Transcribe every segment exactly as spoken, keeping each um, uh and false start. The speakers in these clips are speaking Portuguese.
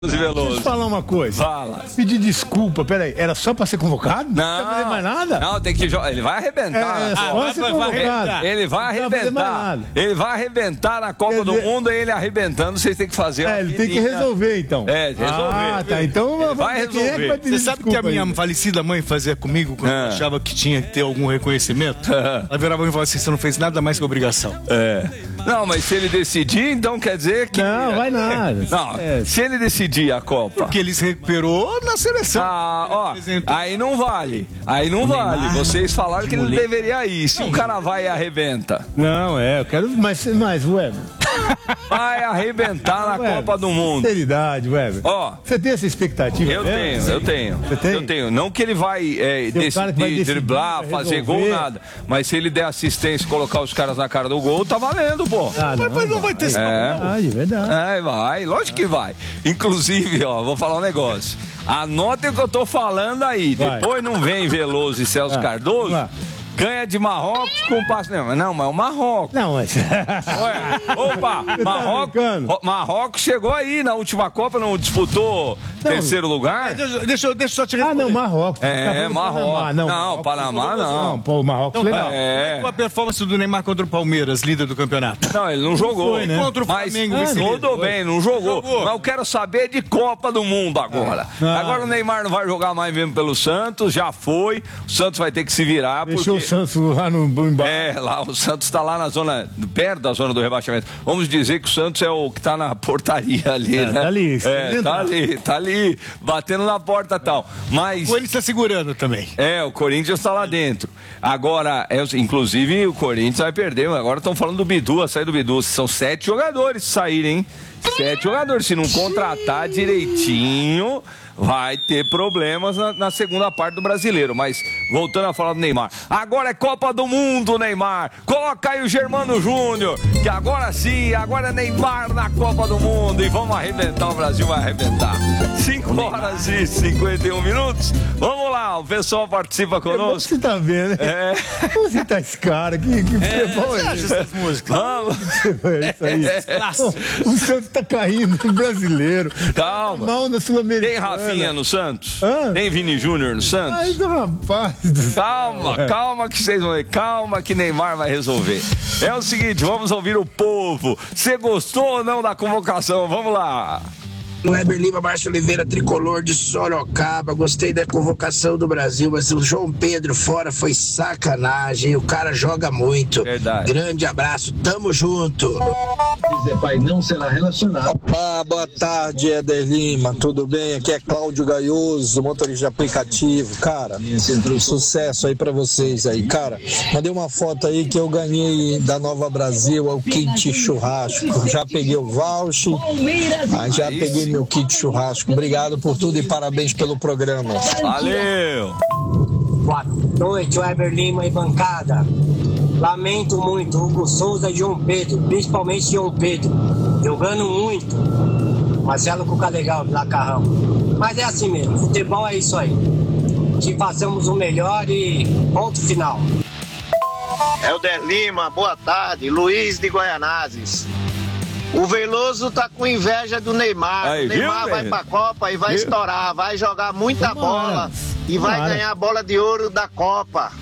Deixa eu te falar uma coisa. Fala. Pedir desculpa, peraí, era só pra ser convocado? Não, não vai fazer mais nada? Não, tem que jogar. Ele vai arrebentar. É, é só ah, ser vai, convocado. Ele vai Não vai fazer mais arrebentar. nada. Ele vai arrebentar na Copa Quer do dizer- Mundo e ele arrebentando, vocês têm que fazer. É, ele tem que resolver então. É, resolver. Ah, tá. Então Ele vamos vai ver quem é que resolver. vai pedir Você sabe que a desculpa minha ainda. falecida mãe fazia comigo quando É. eu achava que tinha que ter algum reconhecimento? Ela virava pra mim e falava assim: você não fez nada mais que obrigação. É. Não, mas se ele decidir, então quer dizer que. Não, vai nada. Não, É. se ele decidir a Copa. Porque ele se recuperou na seleção. Ah, ó, Representou. aí não vale. Aí não vale. Vocês falaram que ele não deveria ir. Se o cara vai e arrebenta, Não, é, eu quero mais, mais Weber. vai arrebentar na Weber, Copa do Mundo. Sinceridade, Weber. Ó, Você tem essa expectativa? eu mesmo? tenho, eu tenho. Você tem? Eu tenho. Não que ele vai, é, Tem um cara que vai decidir, decidir, driblar, vai fazer gol, resolver. nada. Mas se ele der assistência e colocar os caras na cara do gol, tá valendo, pô. Ah, não, Mas não vai ter É. verdade, verdade. É, vai, lógico que vai. Inclusive, ó, vou falar um negócio. Anotem o que eu tô falando aí. Vai. Depois não vem Veloso e Celso Vai. Cardoso. Vai. Ganha de Marrocos com passe. Não, não, mas é o Marrocos. Não, mas... Ué, opa, Você tá Marrocos, brincando? Ro- Marrocos chegou aí na última Copa, não disputou Não. terceiro lugar? Deixa, deixa, eu- deixa eu só te Ah, responder. não, Marrocos. É, Tá falando Marrocos. Panamá, Não, Marrocos. Panamá não. Não, pô, o Marrocos, Então, legal. É. Qual a performance do Neymar contra o Palmeiras, líder do campeonato? Não, ele não jogou. foi, né? Contra o Mas Flamengo, ah, vice-líder. tudo bem, não jogou. Jogou. Mas eu quero saber de Copa do Mundo agora. Ah. Agora o Neymar não vai jogar mais mesmo pelo Santos, já foi. O Santos vai ter que se virar. Deixou porque... o Santos lá no embaixo. É, lá, o Santos tá lá na zona, perto da zona do rebaixamento. Vamos dizer que o Santos é o que tá na portaria ali, É, né? tá ali, É, entendeu? tá ali, tá ali, batendo na porta e tal. Mas... Ou ele está segurando também. É, o Corinthians está lá dentro. Agora, é, inclusive, o Corinthians vai perder. Agora estão falando do Bidu, a sair do Bidu. São sete jogadores que saírem, hein? Sete jogadores. Se não contratar direitinho, vai ter problemas na, na segunda parte do Brasileiro. Mas, voltando a falar do Neymar. Agora é Copa do Mundo, Neymar. Coloca aí o Germano Júnior, que agora sim, agora é Neymar na Copa do Mundo. E vamos arrebentar, o Brasil vai arrebentar. cinco horas e cinquenta e um minutos. Vamos lá, o pessoal participa conosco. Você tá vendo, né? É. Você tá esse cara, que, que futebol é esse? essas músicas? Vamos. É isso aí. O Santos tá caindo no brasileiro. Calma. Mal na Sul-Americana. Tem Rafinha no Santos? Hã? Tem Vini Júnior no Santos? Ai, rapaz do céu. Calma, calma que vocês vão ver. Calma que Neymar vai resolver. É o seguinte, vamos ouvir o povo. Você gostou ou não da convocação? Vamos lá. Weber Lima, Márcio Oliveira, tricolor de Sorocaba. Gostei da convocação do Brasil, mas o João Pedro fora foi sacanagem. O cara joga muito. Verdade. Grande abraço, tamo junto. Vai não será relacionado. Opa, boa tarde, Éder Lima, tudo bem? Aqui é Cláudio Gaioso, motorista de aplicativo. Cara, sucesso aí pra vocês aí. Cara, mandei uma foto aí que eu ganhei da Nova Brasil, é o kit churrasco. Já peguei o voucher, aí já peguei meu kit churrasco. Obrigado por tudo e parabéns pelo programa. Valeu. Boa noite, Weber Lima e bancada. Lamento muito, Hugo Souza e João Pedro, principalmente João Pedro, jogando muito. Marcelo Cuca legal, Lacarrão. Mas é assim mesmo, futebol é isso aí. Que façamos o melhor e ponto final. Helder Lima, boa tarde. Luiz de Goianazes. O Veloso tá com inveja do Neymar. Aí, o Neymar viu, vai velho? pra Copa e vai Viu? estourar, vai jogar muita Tomara. bola e vai Tomara. ganhar a bola de ouro da Copa.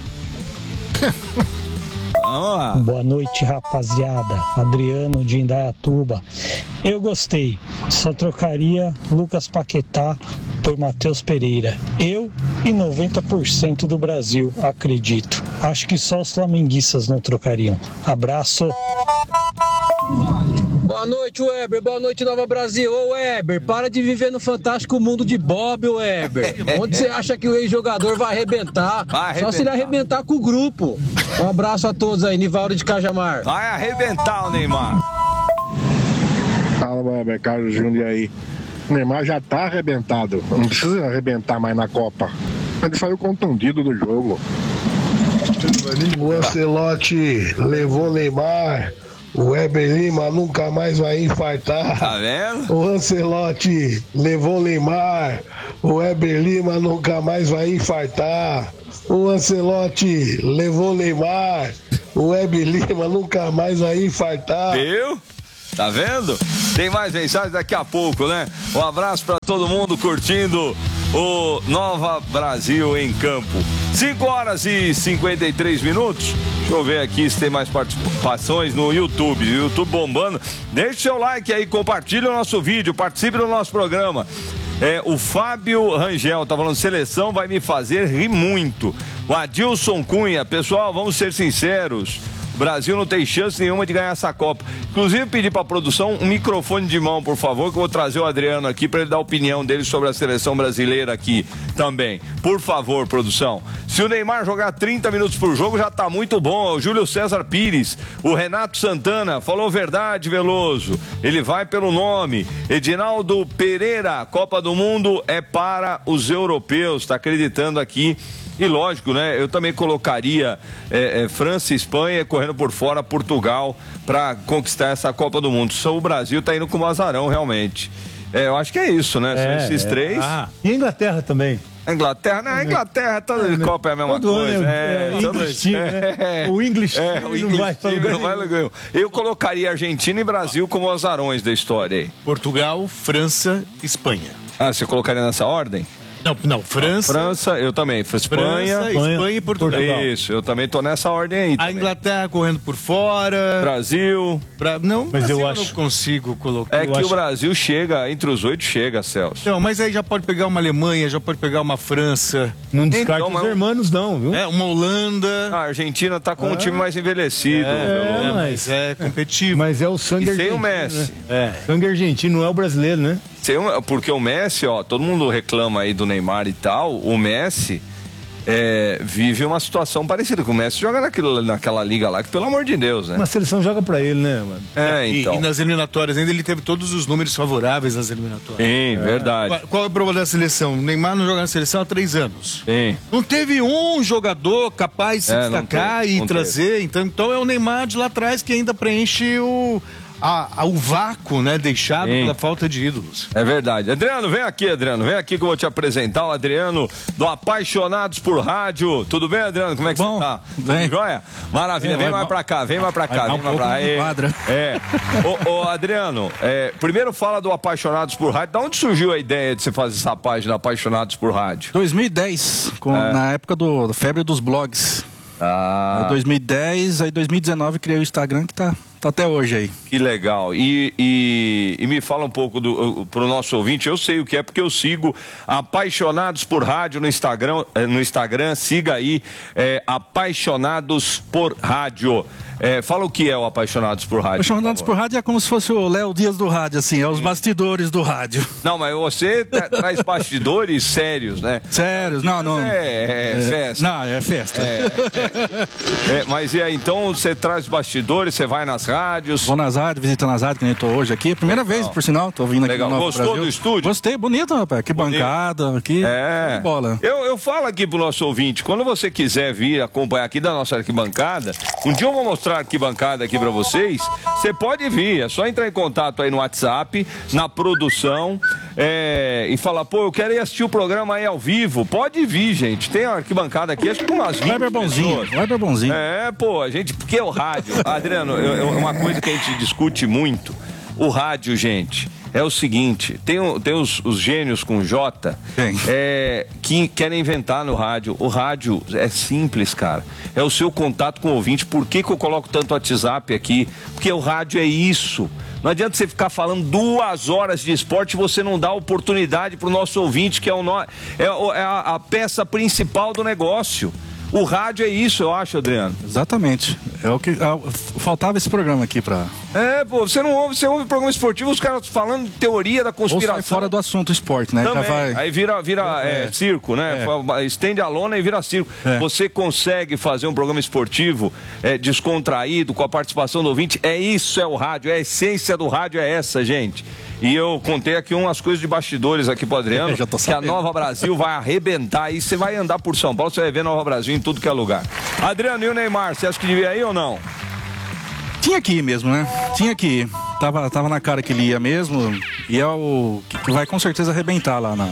Vamos lá. Boa noite, rapaziada. Adriano de Indaiatuba. Eu gostei. Só trocaria Lucas Paquetá por Matheus Pereira. Eu e noventa por cento do Brasil, acredito. Acho que só os flamenguistas não trocariam. Abraço. Boa noite, Weber. Boa noite, Nova Brasil. Ô, Weber, para de viver no fantástico mundo de Bob, Weber. Onde você acha que o ex-jogador vai arrebentar? Vai Só se ele arrebentar. arrebentar com o grupo. Um abraço a todos aí, Nivaldo de Cajamar. Vai arrebentar o Neymar. Fala, Weber, Carlos Júnior aí. O Neymar já tá arrebentado. Não precisa arrebentar mais na Copa. Ele saiu contundido do jogo. O Ancelotti levou Neymar. O Weber Lima nunca mais vai infartar. Tá vendo? O Ancelotti levou Neymar. O Weber Lima nunca mais vai infartar. O Ancelotti levou Neymar. O Weber Lima nunca mais vai infartar. Viu? Tá vendo? Tem mais mensagens daqui a pouco, né? Um abraço pra todo mundo curtindo o Nova Brasil em Campo. cinco horas e cinquenta e três minutos. Deixa eu ver aqui se tem mais participações no YouTube. YouTube bombando. Deixe seu like aí, compartilhe o nosso vídeo, participe do nosso programa. É, o Fábio Rangel tá falando, seleção vai me fazer rir muito. O Adilson Cunha, pessoal, vamos ser sinceros. O Brasil não tem chance nenhuma de ganhar essa Copa. Inclusive, pedir para a produção um microfone de mão, por favor, que eu vou trazer o Adriano aqui para ele dar a opinião dele sobre a seleção brasileira aqui também. Por favor, produção. Se o Neymar jogar trinta minutos por jogo, já tá muito bom. O Júlio César Pires, o Renato Santana, falou verdade, Veloso. Ele vai pelo nome. Edinaldo Pereira, Copa do Mundo é para os europeus. Tá acreditando aqui. E lógico, né? Eu também colocaria é, é, França e Espanha correndo por fora, Portugal, para conquistar essa Copa do Mundo. Só o Brasil tá indo com o azarão, realmente. É, eu acho que é isso, né? É, São esses é. três. Ah, e a Inglaterra também. A Inglaterra, né? A Inglaterra, toda é, Copa é a mesma coisa. Ano, é, é, English time, né? é, o English é, time o English não vai time não vai ganhar. Eu colocaria Argentina e Brasil como azarões da história aí. Portugal, França, Espanha. Ah, você colocaria nessa ordem? Não, não, França. França, eu também. Espanha, França, Espanha e Portugal. Isso, eu também tô nessa ordem aí. A também. Inglaterra correndo por fora. Brasil. Bra... Não, mas Brasil eu, eu acho... não consigo colocar. É eu que acho... o Brasil chega, entre os oito chega, Celso. Não, mas aí já pode pegar uma Alemanha, já pode pegar uma França. Não descarta então, os mas... hermanos não, viu? É, uma Holanda. A Argentina tá com um time mais envelhecido. É, é mas é competitivo. Mas é o sangue e sem argentino. o Messi. Né? É, sangue argentino, não é o brasileiro, né? Porque o Messi, ó, todo mundo reclama aí do Neymar e tal, o Messi é, vive uma situação parecida, que o Messi joga naquilo, naquela liga lá, que pelo amor de Deus, né? Uma seleção joga pra ele, né, mano? É, então. E, e nas eliminatórias ainda ele teve todos os números favoráveis nas eliminatórias. Sim, é. verdade. Qual, qual é o problema da seleção? O Neymar não joga na seleção há três anos. Sim. Não teve um jogador capaz de se é, destacar teve, e trazer, então, então é o Neymar de lá atrás que ainda preenche o... A, a, o vácuo, né, deixado Sim. pela falta de ídolos. É verdade. Adriano, vem aqui, Adriano. Vem aqui que eu vou te apresentar o Adriano do Apaixonados por Rádio. Tudo bem, Adriano? Como é que Bom, você tá? Bem. Joia? Maravilha. É, vem mais pra cá, vem mais pra cá. Vem um mais pra cá. Quadra. É. Ô, ô, Adriano, é, primeiro fala do Apaixonados por Rádio. Da onde surgiu a ideia de você fazer essa página Apaixonados por Rádio? dois mil e dez, com, é. na época do, da febre dos blogs. Ah. dois mil e dez, aí dois mil e dezenove criei o Instagram que tá, tá até hoje aí. Que legal. E, e, e me fala um pouco do, pro nosso ouvinte, eu sei o que é, porque eu sigo Apaixonados por Rádio no Instagram, no Instagram, siga aí, é, Apaixonados por Rádio. É, fala o que é o Apaixonados por Rádio. Apaixonados por, por Rádio é como se fosse o Léo Dias do rádio, assim, é os bastidores do rádio. Não, mas você tra traz bastidores sérios, né? Sérios, não, não. É, é, é festa. Não, é festa. É, é, é, mas e aí, então você traz bastidores, você vai nas rádios? Vou nas rádios, visitando as rádios, que nem tô hoje aqui. Primeira Legal. vez, por sinal, tô vindo aqui Legal. no Nova Gostou Brasil. do estúdio? Gostei, bonito, rapaz. Que bonito. Bancada, aqui. É. Que bola. Eu, eu falo aqui pro nosso ouvinte, quando você quiser vir acompanhar aqui da nossa arquibancada, um dia eu vou mostrar a arquibancada aqui pra vocês, você pode vir, é só entrar em contato aí no WhatsApp, na produção, é, e falar, pô, eu quero ir assistir o programa aí ao vivo. Pode vir, gente. Tem uma arquibancada aqui, acho que com umas vinte Weber bonzinho, Weber bonzinho. É, pô, a gente, porque é o rádio. Adriano, é uma coisa que a gente discute muito. O rádio, gente, é o seguinte, tem, tem os, os gênios com J é, que querem inventar no rádio. O rádio é simples, cara. É o seu contato com o ouvinte. Por que que eu coloco tanto WhatsApp aqui? Porque o rádio é isso. Não adianta você ficar falando duas horas de esporte e você não dá oportunidade para o nosso ouvinte, que é, o no... é, é a, a peça principal do negócio. O rádio é isso, eu acho, Adriano. Exatamente. É o que é, faltava esse programa aqui pra... É, pô, você não ouve, você ouve programa esportivo, os caras falando de teoria da conspiração. Ou sai fora do assunto esporte, né? Também. Já vai... Aí vira, vira é. É, circo, né? É. Estende a lona e vira circo. É. Você consegue fazer um programa esportivo é, descontraído, com a participação do ouvinte. É isso, é o rádio. É a essência do rádio, é essa, gente. E eu contei aqui umas coisas de bastidores aqui pro Adriano, que a Nova Brasil vai arrebentar. E você vai andar por São Paulo, você vai ver Nova Brasil em tudo que é lugar. Adriano, e o Neymar, você acha que devia ir ou não? Tinha que ir mesmo, né? Tinha que ir. Tava, tava na cara que ele ia mesmo. E é o que vai com certeza arrebentar lá na,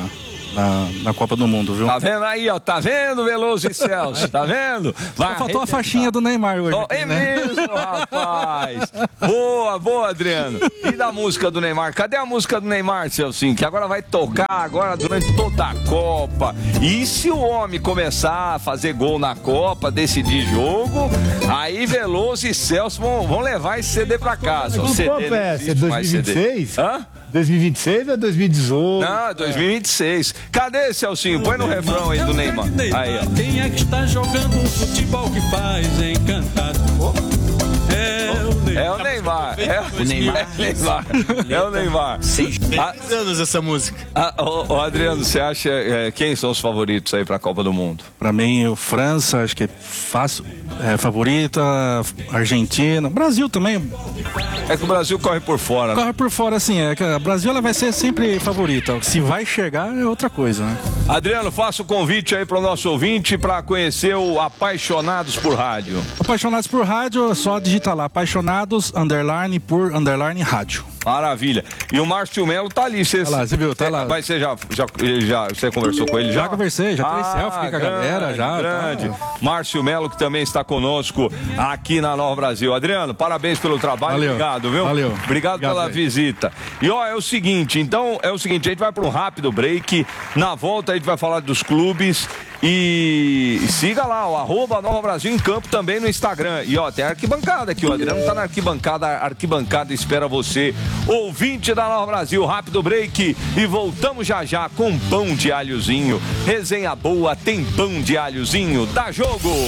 na, na Copa do Mundo, viu? Tá vendo aí, ó? Tá vendo, Veloso e Celso? Tá vendo? Vai Só faltou a faixinha do Neymar hoje. Oh, aqui, é né? mesmo, rapaz. Boa, boa, Adriano. E da música do Neymar? Cadê a música do Neymar, Celcinho? Que agora vai tocar agora durante toda a Copa. E se o homem começar a fazer gol na Copa, decidir jogo, aí Veloso e Celso vão, vão levar esse C D pra casa. O C D Qual peça? É dois mil e vinte e seis? Hã? dois mil e vinte e seis ou dois mil e dezoito? Não, dois mil e vinte e seis. Cadê, Celcinho? Põe no refrão aí do Neymar. Aí, ó. Quem é que está jogando um futebol que faz encantado? É o Neymar. É o Neymar. É o Neymar. É o Neymar. Seis anos essa música. Ah, ô, ô, Adriano, você acha é, quem são os favoritos aí pra Copa do Mundo? Pra mim, o França, acho que é fácil. É favorita, Argentina, Brasil também. É que o Brasil corre por fora. Corre Né? por fora, assim, é que a Brasil ela vai ser sempre favorita. Se vai chegar é outra coisa, né? Adriano, faça o convite aí pro nosso ouvinte pra conhecer o Apaixonados por Rádio. Apaixonados por Rádio, é só digitar lá, apaixonados, underline, por, underline, rádio. Maravilha. E o Márcio Melo tá ali. Cê, tá lá, você viu? Tá lá. Mas você já, já, já você conversou com ele já? Já conversei, já tirei ah, selfie com a galera, já. Grande. Tá. Márcio Melo, que também está conosco aqui na Nova Brasil. Adriano, parabéns pelo trabalho. Valeu. Obrigado, viu? Valeu. Obrigado, Obrigado pela aí. visita. E ó, é o seguinte, então, é o seguinte, a gente vai para um rápido break. Na volta a gente vai falar dos clubes. E siga lá, o arroba Nova Brasil em Campo também no Instagram. E ó, tem a arquibancada aqui, o Adriano tá na arquibancada, a arquibancada espera você. Ouvinte da Nova Brasil, rápido break e voltamos já já com pão de alhozinho. Resenha boa, tem pão de alhozinho, dá jogo!